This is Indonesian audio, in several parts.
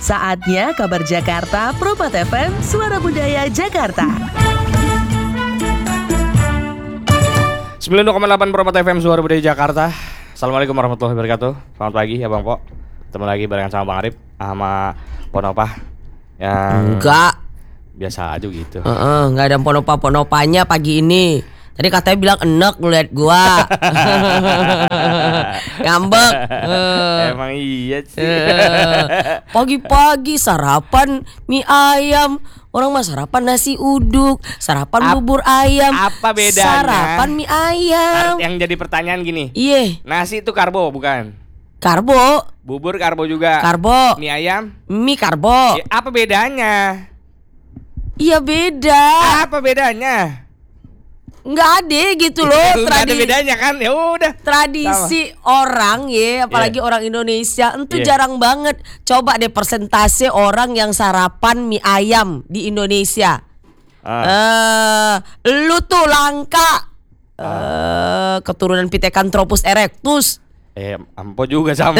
Saatnya kabar Jakarta, Propat FM, Suara Budaya Jakarta. 92,8 Propat FM, Suara Budaya Jakarta. Assalamualaikum warahmatullahi wabarakatuh. Selamat pagi ya Bang Po. Ketemu lagi barengan sama Bang Arif sama Ponopa. Yang Enggak. biasa aja gitu. Enggak ada ponopa-ponopanya pagi ini. Tadi katanya bilang enek ngeliat gua. Ngambek. Emang iya sih. Pagi-pagi sarapan mie ayam. Orang mah sarapan nasi uduk, sarapan bubur ayam. Apa bedanya? Sarapan mie ayam. Yang jadi pertanyaan gini. Iya. Nasi itu karbo bukan? Karbo. Bubur karbo juga. Karbo. Mie ayam? Mie karbo. Ya, apa bedanya? Iya beda. Apa bedanya? Nggak ada gitu loh. Nggak ada bedanya kan? Ya udah. Tradisi orang ya, apalagi orang Indonesia itu jarang banget. Coba deh persentase orang yang sarapan mie ayam di Indonesia. Lu tuh langka. Keturunan Pithecanthropus erectus. Ampo juga sama.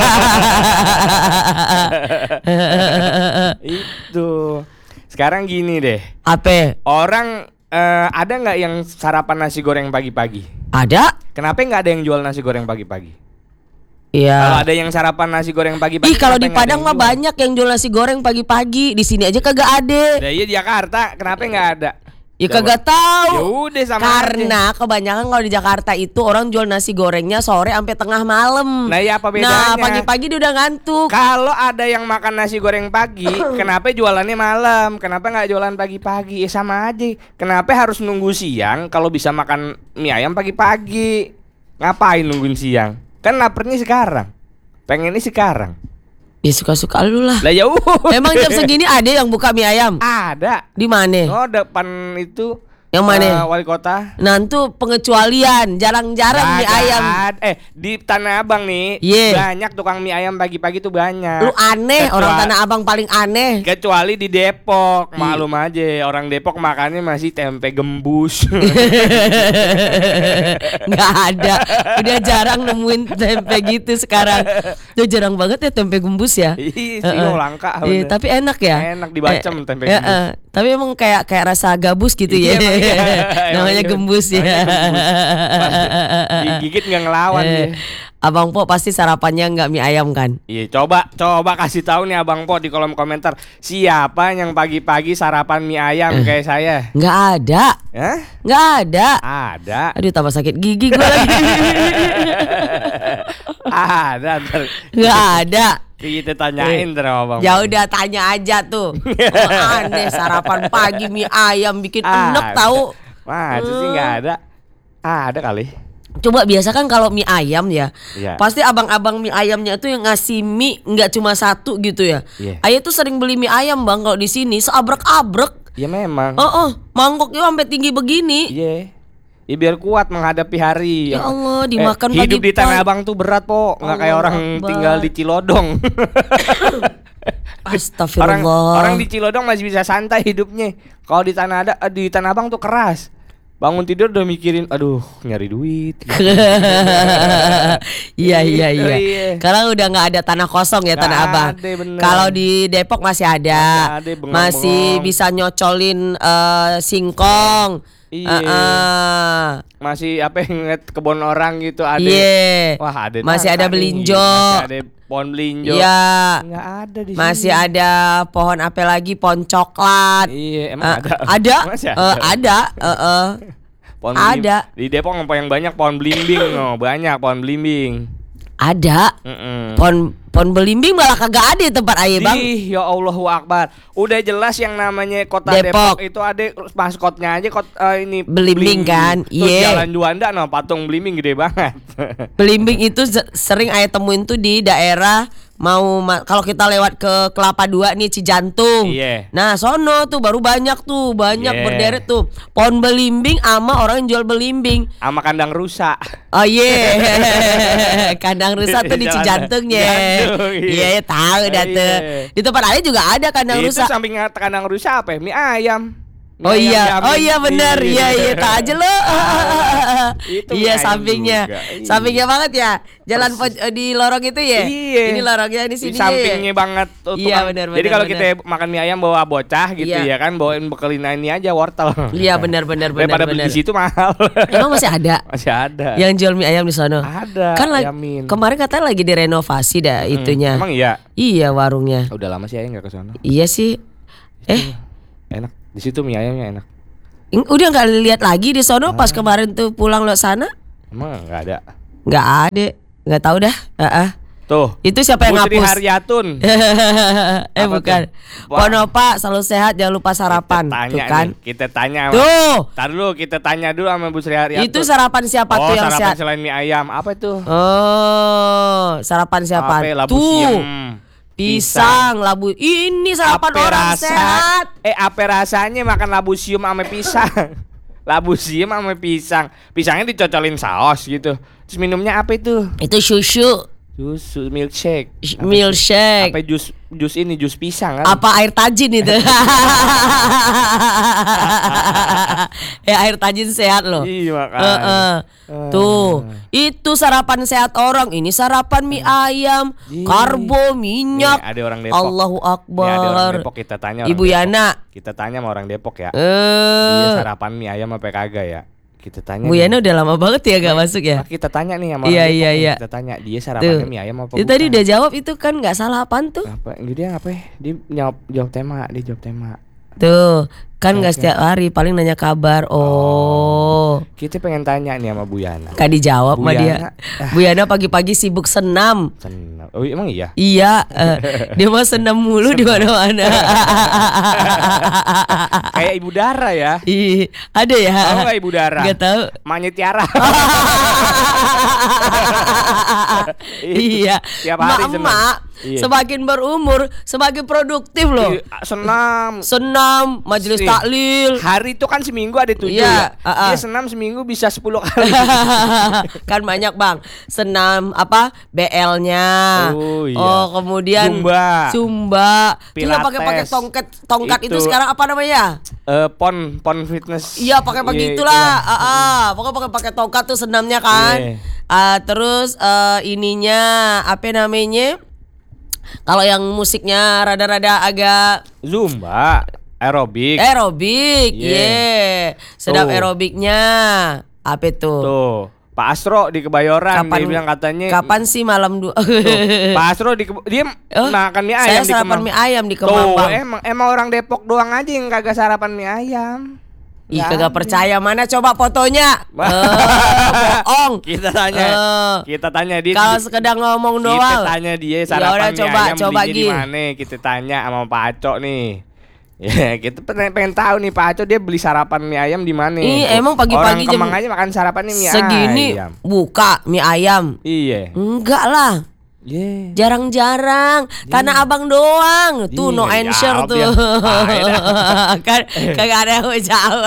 Itu. Sekarang gini deh. Apa? Orang ada nggak yang sarapan nasi goreng pagi-pagi? Ada? Kenapa nggak ada yang jual nasi goreng pagi-pagi? Iya. Kalau ada yang sarapan nasi goreng pagi-pagi. Ih, kalau di kenapa nggak ada Padang yang mah jual? banyak yang jual nasi goreng pagi-pagi. Di sini aja kagak ada. Nah, iya di Jakarta, kenapa nggak ada? Ya Coba. kagak tahu. Ya udah sama Karena kebanyakan kalau di Jakarta itu orang jual nasi gorengnya sore sampai tengah malam. Nah, ya apa bedanya? Nah, pagi-pagi dia udah ngantuk. Kalau ada yang makan nasi goreng pagi, kenapa jualannya malam? Kenapa nggak jualan pagi-pagi? Ya sama aja. Kenapa harus nunggu siang kalau bisa makan mie ayam pagi-pagi? Ngapain nungguin siang? Kan laparnya sekarang. Pengennya sekarang. Ya suka-suka lu lah. Lah ya Emang jam segini ada yang buka mie ayam? ada. Di mana? Oh, depan itu Yang mana? wali kota. Nah, itu pengecualian, jarang-jarang mie Kagak ayam. ada. Di Tanah Abang nih banyak tukang mie ayam pagi-pagi tuh banyak. Lu aneh, orang Tanah Abang paling aneh. Kecuali di Depok, maklum aja orang Depok makannya masih tempe gembus. Nggak ada. Udah jarang nemuin tempe gitu sekarang. Udah jarang banget ya tempe gembus ya. Iya sih, langka. Iya, tapi enak ya. Enak dibacem tempe gembus. Tapi emang kayak rasa gabus gitu ya. Namanya gembus ya. Digigit nggak ngelawan ya. Abang Po pasti sarapannya nggak mie ayam kan? Iya, coba kasih tahu nih Abang Po di kolom komentar, siapa yang pagi-pagi sarapan mie ayam kayak saya? Nggak ada. Hah? Nggak ada. Ada. Aduh, tambah sakit gigi gue lagi. Ada. Nggak ada. Kita tanyain terus Abang. Ya udah tanya aja tuh. Aneh sarapan pagi mie ayam bikin enek tahu. Masa sih nggak ada? Ada kali. Coba biasa kan kalau mie ayam ya, Iya. pasti abang-abang mie ayamnya tuh yang ngasih mie nggak cuma satu gitu ya. Iya. Ayah tuh sering beli mie ayam bang kalau di sini seabrek-abrek. Ya memang. Mangkoknya sampai tinggi begini. Iya. Ya biar kuat menghadapi hari. Ya Allah, dimakan hidup di pagi-pagi. Tanah Abang tuh berat po, nggak kayak Allah orang Akbar. tinggal di Cilodong. Astagfirullah. orang di Cilodong masih bisa santai hidupnya. Kalau di Tanah Abang tuh keras. Bangun tidur udah mikirin, aduh nyari duit. Iya. Iya. Karena udah nggak ada tanah kosong ya Nggak Tanah Abang. ada, bener. Kalau di Depok masih ada, Masih ada, bengong-bengong. masih bisa nyocolin singkong. Iya. Masih apa yang ngeliat kebun orang gitu ada. Iya. Wah ada. Masih ada belinjo. Masih ada pohon belinjo. Iya. Nggak ada di sini. Masih ada pohon apa lagi? Pohon coklat. Iya, emang ada. Ada. Masih Ada. Pohon Ada. Di Depok apa yang banyak pohon belimbing, banyak pohon belimbing. Ada. Pohon belimbing malah kagak ada di tempat ayah bang. Ih, ya Allahu Akbar. Udah jelas yang namanya kota Depok, itu ada maskotnya aja ini Belimbing kan? Terus Iya. Jalan Juanda patung belimbing gede banget. Belimbing itu sering ayah temuin tuh di daerah kalau kita lewat ke Kelapa Dua nih Cijantung. Iya. Nah sono tuh baru banyak Iya. berderet tuh pohon belimbing ama orang yang jual belimbing. Sama kandang rusa. Oh iya. Kandang rusa tuh di Jalan Cijantungnya. Cijantung, iya. Iya tahu dah tuh. Iya. Di tempat ayah juga ada kandang Itu rusa. samping kandang rusa apa ya? Mie ayam. Oh Mie iya, ayam oh iya Yamin. benar, iya tak aja lo. Itu mie Iya ayam sampingnya, juga. Iya. sampingnya banget ya. Jalan di lorong itu ya. Iya. Ini lorongnya di Di sini. sampingnya banget tuh, Iya, tukang. benar, Jadi benar, kalau benar. kita makan mie ayam bawa bocah gitu Iya. ya kan, bawain bekelin ini aja wortel. Iya benar. Daripada beli di situ mahal. Emang masih ada Masih ada. yang jual mie ayam di sana? Ada. Kan Yamin. kemarin katanya lagi direnovasi dah itunya. Emang iya. Iya warungnya. Udah lama sih ayah nggak ke sana. Iya sih. Enak. Di situ mie ayamnya enak. Udah nggak lihat lagi di sono pas kemarin tuh pulang lo sana? Emang nggak ada. Nggak ada, nggak tahu dah. Tuh. Itu siapa yang Bu Sri ngapus? Haryatun. Apa Bukan. tuh? Wah. Ponopa selalu sehat, jangan lupa sarapan. Kita tanya Tuh kan. nih, kita tanya. Tuh. Tar dulu kita tanya dulu sama Bu Sri Haryatun. Itu sarapan siapa tuh yang sarapan sehat? selain mie ayam. Apa itu? Oh, sarapan siapa? Apa, labu Tuh. siam. Pisang, labu. Ini sarapan Apa orang sehat. apa rasanya makan labu sium sama pisang? Labu sium sama pisang. Pisangnya dicocolin saus gitu. Terus minumnya apa itu? Itu susu, Susu milkshake. milkshake. Apa jus pisang kan? Apa air tajin itu? Ya air tajin sehat loh. Iya makanya. Tuh, itu sarapan sehat orang. Ini sarapan mie ayam, karbo, minyak. Nih, ada orang Depok. Allahu Nih, ada orang Akbar. Depok, kita tanya Ibu orang Yana. Depok. Kita tanya sama orang Depok ya. Dia sarapan mie ayam apa kagak ya? Kita tanya. Bu nih. Yana udah lama banget ya gak masuk ya. Nah, kita tanya nih sama Iya, orang Depok iya, nih. iya. Kita tanya dia sarapannya mie ayam apa Dia bukan? tadi udah jawab itu kan nggak salah apaan tuh? Apa? Dia apa ya? Dia jawab tema, dia jawab tema. Tuh, kan nggak setiap hari, paling nanya kabar. Oh. Kita pengen tanya nih sama Bu Yana. Kan dijawab Bu sama dia. Yana. Bu Yana pagi-pagi sibuk senam. Senang. Oh emang iya? Iya, dia mah senam mulu di mana-mana. Kayak Ibu Dara ya. Ih, ada ya? Tahu nggak Ibu Dara? Gak tahu. Maknya Tiara. Iya. Tiap hari senam. Mak-mak Iya. semakin berumur semakin produktif loh. Senam. Senam, majelis Nih, taklil. Hari itu kan seminggu ada 7 Iya, ya. Dia senam seminggu bisa 10 kali. Kan banyak bang, senam apa BL-nya. Oh, iya. Oh kemudian Zumba. Terus yang pakai Pilates. tongkat itu Itu. sekarang apa namanya? Pon fitness. Iya pakai begitulah. Pokoknya pakai tongkat tuh senamnya kan. Iya. Terus ininya apa namanya? Kalau yang musiknya rada-rada agak Zumba, aerobik. aerobik, Iya. sedap Tuh. aerobiknya. Apa itu? Tuh, Pak Astro di Kebayoran dia bilang katanya. Kapan sih malam dua? Pak Astro dia makan mie ayam Saya di sarapan Kemang. mie ayam di Kemang, Tuh, Bang. emang orang Depok doang aja yang kagak sarapan mie ayam. Ih, Nggak kagak ada. percaya, mana coba fotonya? Bohong. Kita tanya. Kita tanya dia. Kalau sekedar ngomong Kita doang. tanya dia Ya sarapan udah, mie coba ayam belinya di Gi. mana. Kita tanya sama Pak Aco nih. Ya, kita pengen tahu nih Pak Aco dia beli sarapan mie ayam di mana. Ih, Tuh, emang pagi-pagi orang Kemang aja makan sarapannya mie segini ayam. buka mie ayam. Iya. Enggak lah. Iya. Jarang-jarang. Tanah Abang doang. Tuh no Iya, answer jawab tuh. ya. Kan kagak ada yang mau jawab.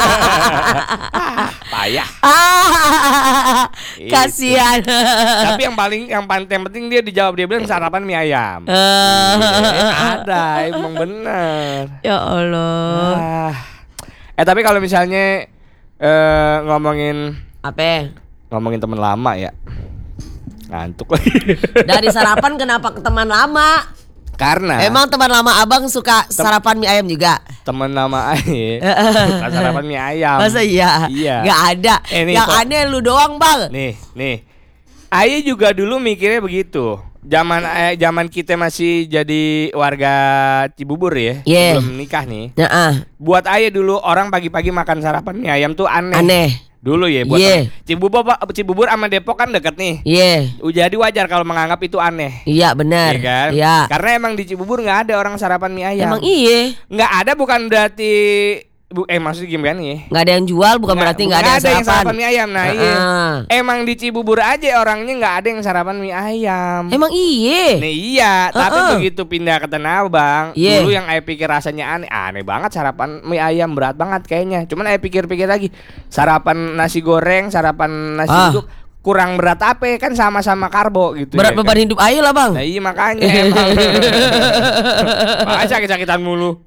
Payah. Itu. Kasihan. Tapi yang penting dia dijawab, dia bilang sarapan mie ayam. Ada, emang bener. Ya Allah. Tapi kalau misalnya ngomongin teman lama ya, ngantuk lagi. Dari sarapan kenapa ke teman lama? Karena Emang teman lama abang suka sarapan mie ayam juga? teman lama aja suka sarapan mie ayam. Masa iya? Iya. Gak ada. Nih, Yang kok. aneh lu doang bang. Nih. Aye juga dulu mikirnya begitu. Zaman kita masih jadi warga Cibubur ya, Yeah. belum nikah nih. Nah, Buat Aye dulu orang pagi-pagi makan sarapan mie ayam tuh aneh. aneh. Dulu ya buat Yeah. Cibubur sama Depok kan deket nih. Iya. Jadi wajar kalau menganggap itu aneh. Iya benar. Iya kan? Iya. Karena emang di Cibubur nggak ada orang sarapan mie ayam. Emang iya. Nggak ada bukan berarti maksudnya gimana nih? Nggak ada yang jual bukan berarti nggak ada yang sarapan. mie ayam. Nah iya. Emang di Cibubur aja orangnya nggak ada yang sarapan mie ayam. Emang iya. Nih iya, tapi begitu pindah ke Tanah Abang, Iya. dulu yang Aye pikir rasanya aneh banget sarapan mie ayam, berat banget kayaknya. Cuman Aye pikir-pikir lagi, sarapan nasi goreng, sarapan nasi uduk, kurang berat apa kan sama-sama karbo gitu. Berat ya, beban kan? hidup aja lah bang. Nah iya makanya emang. Makanya sakit-sakitan mulu.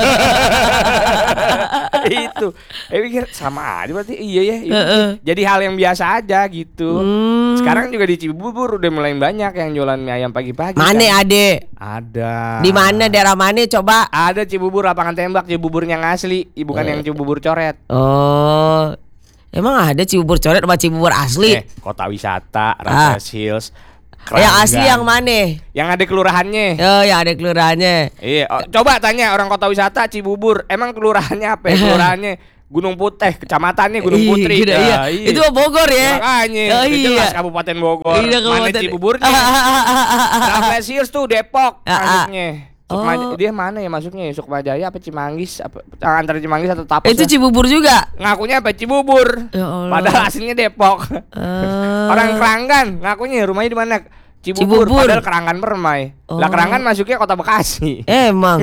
Itu pikir sama aja berarti iya ya itu. Jadi hal yang biasa aja gitu. Sekarang juga di Cibubur udah mulai banyak yang jualan mie ayam pagi-pagi. Mana kan? ade? Ada. Di mana daerah mana coba? Ada Cibubur lapangan tembak, Cibuburnya yang asli, bukan yang Cibubur coret. Oh, emang ada Cibubur coret sama Cibubur asli? Kota wisata, Raffles Hills. Yang asli Keranggan. yang mana? Yang ada kelurahannya. Oh, yang ada kelurahannya. Iya, coba tanya orang kota wisata Cibubur, emang kelurahannya apa? Kelurahannya Gunung Putih, kecamatannya Gunung Putri. Iya. Itu Bogor ya. Makanya, Oh, itu iya. jelas Kabupaten Bogor. Iya, Mana Kabupaten. Cibuburnya? Raffles Hills tuh Depok masuknya. Dia mana ya masuknya? Sukmajaya apa Cimanggis? Antara Cimanggis atau Tapos? Itu Cibubur juga. Ngakunya apa Cibubur? Ya Allah. Padahal aslinya Depok. Orang Keranggan ngakunya rumahnya di mana? Cibubur. Padahal Keranggan Permai. Lah Keranggan masuknya Kota Bekasi. Emang.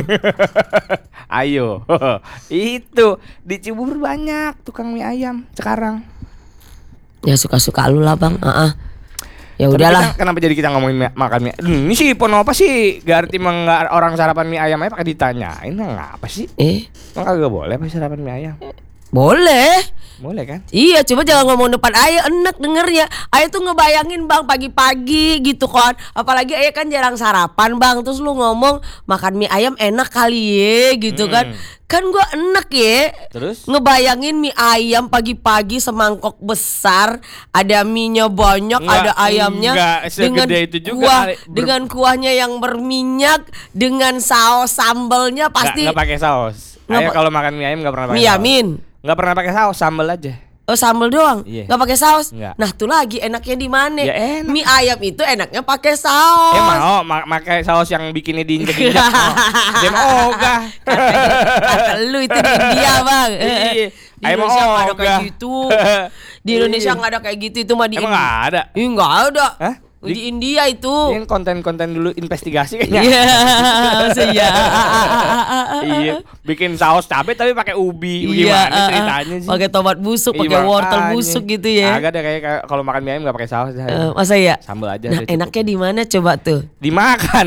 Ayo. Itu di Cibubur banyak tukang mie ayam sekarang. Ya suka-suka lu lah bang. Ya Tapi udahlah. kenapa jadi kita ngomongin makan mie? Ini sih Pono apa sih? Ganti orang sarapan mie ayam aja pakai ditanyain. Ngapa sih? Emang kagak boleh apa sarapan mie ayam? Boleh. Boleh kan? Iya, coba jangan ngomong depan Ayah, enak dengernya. Ayah tuh ngebayangin bang pagi-pagi gitu kan. Apalagi Ayah kan jarang sarapan bang. Terus lu ngomong makan mie ayam enak kali ya gitu kan. Kan gua enak ya. Terus? Ngebayangin mie ayam pagi-pagi semangkok besar. Ada mie-nya banyak, ada ayamnya. Dengan Dengan itu juga kuah, kali. dengan kuahnya yang berminyak. Dengan saus sambalnya pasti. Nggak pakai saus. Nggak Ayah kalau makan mie ayam nggak pernah pakai mie saus. yamin. Nggak pernah pakai saus, sambal aja. Oh sambal doang, Iya. nggak pakai saus. Nggak. Nah tuh lagi enaknya di mana? Ya, enak. Mie ayam itu enaknya pakai saus. Mau pakai saus yang bikinnya diinjek-injek. Dia mau ogah. Kata lu itu di India bang. Iya. Di Ayam Indonesia nggak ada ogah. kayak gitu. Di Indonesia nggak ada kayak gitu, itu mah di Emang India. nggak ada? Ih nggak ada. Hah? Di India itu. Ini konten-konten dulu investigasi kayaknya. Iya, Iya, bikin saus cabai tapi pakai ubi. Iya, Gimana ceritanya sih? pakai tomat busuk, Iya, pakai wortel makanya. busuk gitu ya. Agak deh kayak kalau makan mie ayam nggak pakai saus dah. Masa ya? Sambal aja. Nah deh, cukup. enaknya di mana coba tuh? Dimakan.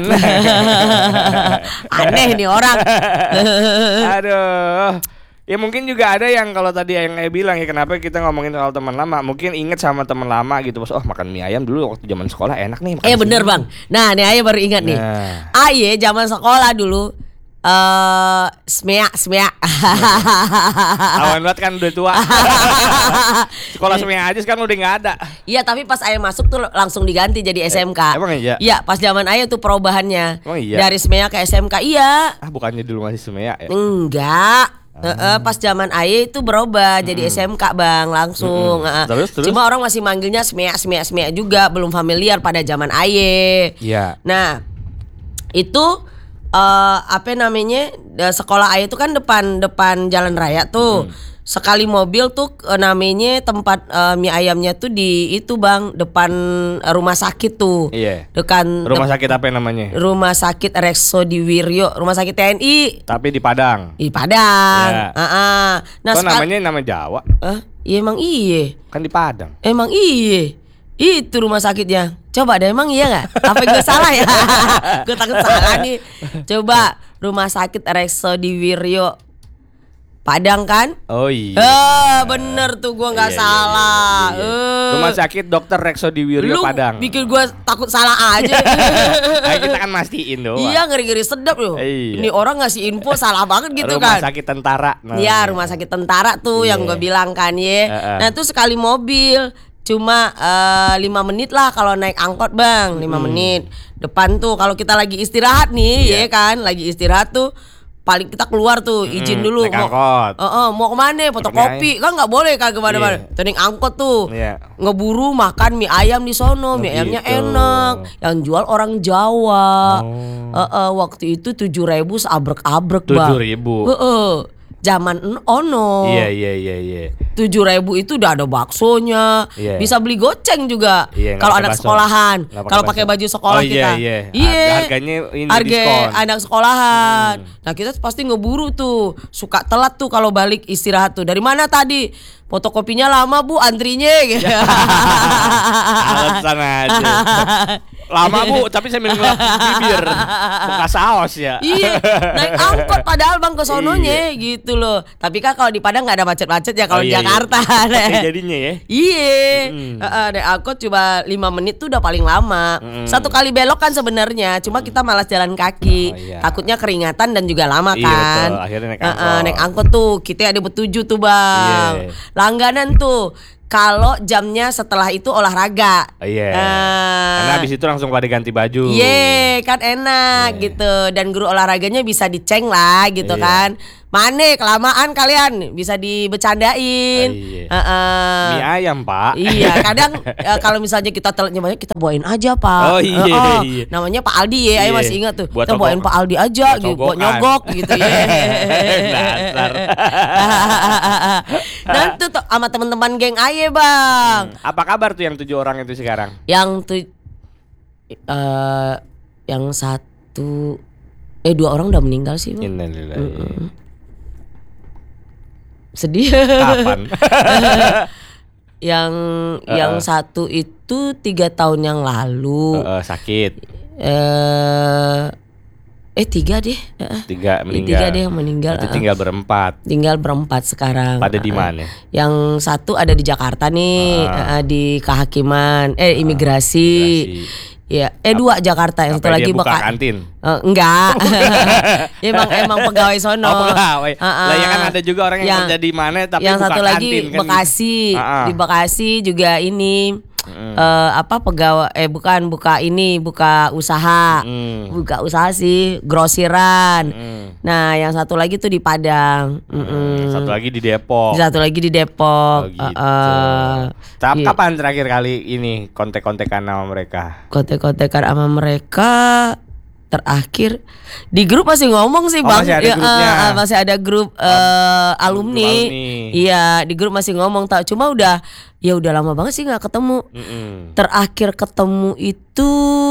Aneh nih orang. Aduh. Ya mungkin juga ada yang kalau tadi yang kayak bilang ya kenapa kita ngomongin soal teman lama, mungkin inget sama teman lama gitu. Pas makan mie ayam dulu waktu zaman sekolah enak nih. makan Bener sini. bang. Nah nih Ayah baru ingat nih. Nah. Ayah zaman sekolah dulu smea. Awan banget kan udah tua. Sekolah semua aja sekarang udah nggak ada. Iya tapi pas Ayah masuk tuh langsung diganti jadi SMK. emang iya? Iya pas zaman Ayah tuh perubahannya. Emang iya? Dari smea ke SMK. Iya. Bukannya dulu masih semua ya? Enggak. Pas zaman Ayah itu berubah jadi SMK bang langsung. Terus? Cuma orang masih manggilnya smea juga, belum familiar pada zaman Ayah. Iya. Nah itu apa namanya sekolah Ayah itu kan depan jalan raya tuh. Sekali mobil tuh namanya tempat mie ayamnya tuh di itu bang depan rumah sakit tuh. Iya. Rumah sakit apa namanya? Rumah sakit Rekso Diwiryo, rumah sakit TNI. Tapi di Padang. Di Padang. Ya. Nah Kok namanya nama Jawa? Iya emang iya. Kan di Padang. Emang iya. Itu rumah sakitnya. Coba deh emang iya nggak? Apa gue salah ya? Gue takut salah nih. Coba rumah sakit Rekso Diwiryo Padang kan? Oh iya. Bener tuh gue nggak Iya, salah. Rumah sakit Dr. Rekso Diwiryo Lu Padang. bikin gue takut salah aja. Ayo kita kan mastiin doang. Iya ngeri-ngeri sedap loh. Iya. Ini orang ngasih info salah banget gitu Rumah kan. sakit tentara. Iya rumah sakit tentara tuh yang gue bilang kan ya. Nah tuh sekali mobil cuma 5 menit lah kalau naik angkot bang, 5 menit. Depan tuh kalau kita lagi istirahat nih ya kan, lagi istirahat tuh paling kita keluar tuh izin dulu naik angkot. mau kemana fotokopi kan nggak boleh kan kemana-mana. Naik angkot tuh ngeburu makan mie ayam di sono, mie ayamnya enak, yang jual orang Jawa. Waktu itu 7.000 seabrek-abrek bang. 7.000. Zaman ono. Iya. 7.000 itu udah ada baksonya, bisa beli goceng juga. Kalau anak sekolahan, kalau pakai baju sekolah kita. Harganya ini harga diskon. anak sekolahan. Nah kita pasti ngeburu tuh, suka telat tuh kalau balik istirahat tuh. Dari mana tadi? fotokopinya lama Bu, antrinya gitu. Alasan aja. Lama Bu, tapi sambil ngelap bibir bekas saus ya. Iya, naik angkot padahal Bang ke sononya gitu loh. Tapi kan kalau di Padang nggak ada macet-macet ya kalau di Jakarta. Iya. Jadinya ya. Iya, naik angkot cuma 5 menit tuh udah paling lama. Satu kali belok kan sebenarnya, cuma kita malas jalan kaki. Takutnya keringatan dan juga lama kan. Iya betul, akhirnya naik angkot. Naik angkot tuh, kita ada bertujuh tuh Bang. Langganan tuh. Kalau jamnya setelah itu olahraga. Karena habis itu langsung pada ganti baju. Kan enak gitu. Dan guru olahraganya bisa diceng lah gitu kan. Mane kelamaan kalian bisa dibecandain. Mie ayam Pak. Iya, kadang kalau misalnya kita telatnya banyak kita bawain aja Pak. Namanya Pak Aldi ya, Ayo masih ingat tuh. Kita bawain Pak Aldi aja gitu, buat nyogok gitu ya. Dasar. Nanti tuh sama teman-teman geng Aye Bang. Apa kabar tuh yang 7 orang itu sekarang? Yang satu 2 orang udah meninggal sih Bang. Sedih. Kapan? Yang satu itu 3 tahun yang lalu. Sakit. 3 deh. 3 meninggal. 3 deh yang meninggal. Berarti tinggal berempat. Tinggal berempat sekarang. Pada di mana? Yang satu ada di Jakarta nih, di kehakiman, imigrasi. Ya, 2 Jakarta, yang satu lagi buka kantin. Enggak. emang pegawai sono. Pegawai. Lah ya kan ada juga orang yang kerja di mana tapi yang buka satu lagi kantin kan. Bekasi. Di Bekasi juga ini pegawai buka usaha. Buka usaha sih, grosiran. Nah, yang satu lagi tuh di Padang. Satu lagi di Depok. Oh, gitu. Kapan terakhir kali ini kontek-kontekan sama mereka? Kontek-kontekan sama mereka terakhir di grup masih ngomong sih Bang. Masih ada grupnya. Masih ada grup alumni. Iya, di grup masih ngomong cuma udah lama banget sih nggak ketemu. Terakhir ketemu itu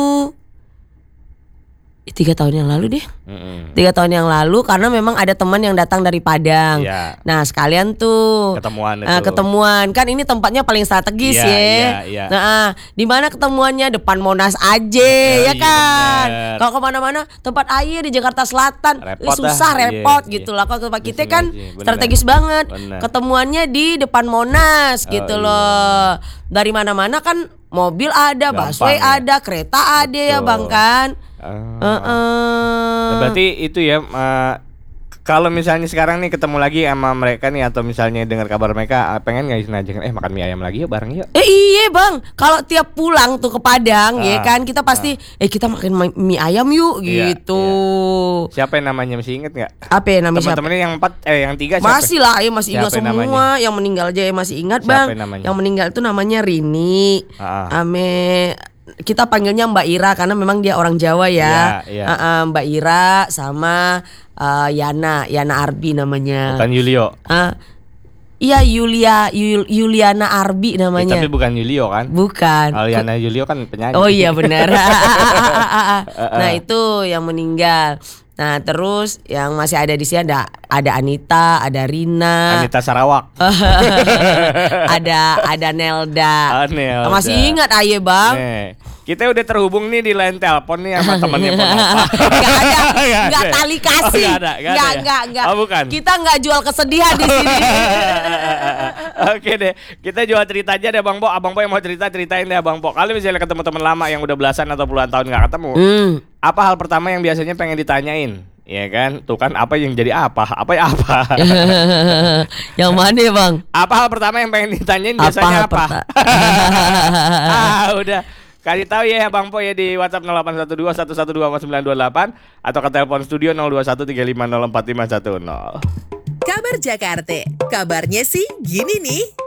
3 tahun yang lalu deh. 3 tahun yang lalu karena memang ada teman yang datang dari Padang. Nah, sekalian tuh ketemuan. Kan ini tempatnya paling strategis ya. Nah, di mana ketemuannya? Depan Monas aja ya kan. Kalau kemana-mana tempat air di Jakarta Selatan repot gitu lah. Kalau tempat kita kan strategis banget. Ketemuannya di depan Monas gitu loh. Dari mana-mana kan mobil ada, busway ada, kereta ada ya Bang kan. Berarti itu ya. Kalau misalnya sekarang nih ketemu lagi sama mereka nih atau misalnya dengar kabar mereka, pengen nggak ngajakin makan mie ayam lagi yuk bareng yuk? Iya Bang, kalau tiap pulang tuh ke Padang ya kan kita pasti kita makan mie ayam yuk gitu. Siapa yang namanya masih inget nggak? Apa ya namanya? Teman-temannya yang 3 siapa? Masih lah, masih ingat semua. Namanya? Yang meninggal aja masih ingat Siapa Bang. Yang meninggal itu namanya Rini. Kita panggilnya Mbak Ira karena memang dia orang Jawa ya. Mbak Ira sama Yana Arbi namanya. Bukan Yulio. Iya Yuliana Arbi namanya. Tapi bukan Yulio kan? Bukan. Kalau Yana Yulio kan penyanyi. Oh iya benar. Nah itu yang meninggal. Nah terus yang masih ada di sini ada Anita, ada Rina, Anita Sarawak. ada Nelda. Nelda. Masih ingat Aye Bang? Kita udah terhubung nih di line telepon nih sama temennya Penopa. Enggak tali kasih. Enggak. Oh bukan. Kita enggak jual kesedihan di sini. Oke deh, kita jual cerita aja deh Bang Po. Abang Po yang mau ceritain deh Bang Po. Kalau misalnya ketemu teman lama yang udah belasan atau puluhan tahun nggak ketemu, apa hal pertama yang biasanya pengen ditanyain? Ya kan, tuh kan apa yang jadi apa? Yang mana ya Bang? Apa hal pertama yang pengen ditanyain biasanya apa? Udah. Kasih tahu ya Bang Po ya di WhatsApp 0812 112 928 atau ke telepon studio 0213504510. Kabar Jakarta, kabarnya sih gini nih.